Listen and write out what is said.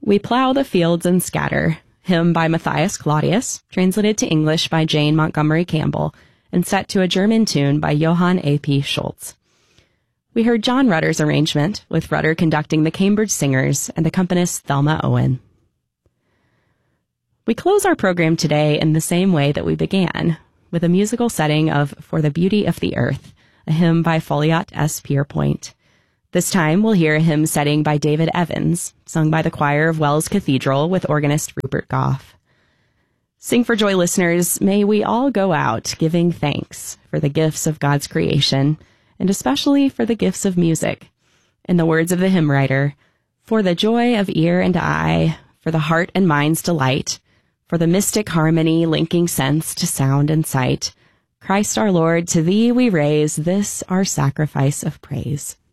We Plow the Fields and Scatter, hymn by Matthias Claudius, translated to English by Jane Montgomery Campbell, and set to a German tune by Johann A.P. Schultz. We heard John Rutter's arrangement, with Rutter conducting the Cambridge Singers and accompanist Thelma Owen. We close our program today in the same way that we began, with a musical setting of For the Beauty of the Earth, a hymn by Folliot S. Pierpoint. This time we'll hear a hymn setting by David Evans, sung by the choir of Wells Cathedral with organist Rupert Goff. Sing for Joy listeners, may we all go out giving thanks for the gifts of God's creation, and especially for the gifts of music. In the words of the hymn writer, for the joy of ear and eye, for the heart and mind's delight, for the mystic harmony linking sense to sound and sight, Christ our Lord, to thee we raise this our sacrifice of praise.